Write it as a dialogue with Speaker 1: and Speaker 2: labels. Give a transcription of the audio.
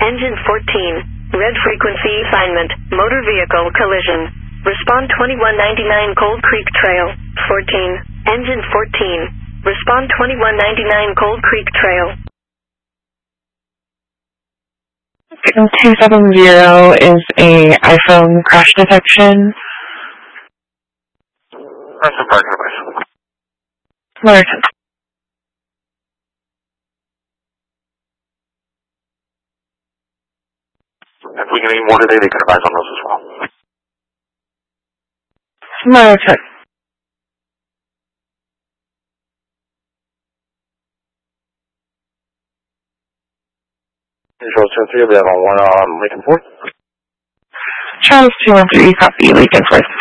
Speaker 1: Engine 14. Red frequency assignment. Motor vehicle collision. Respond 2199 Cold Creek Trail. 14. Engine 14. Respond 2199 Cold Creek Trail.
Speaker 2: 270 is a iPhone crash detection.
Speaker 3: That's a parking device.
Speaker 2: American.
Speaker 3: If we can need more today, they can advise on those as well.
Speaker 2: American.
Speaker 3: Control 2-3, we have on one Lincoln 4.
Speaker 2: Charles 213, copy, Lincoln 4th.